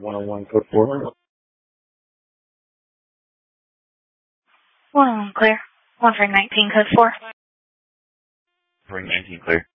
101 code 4. 101 clear. 1 for 19 code 4. For 19 clear.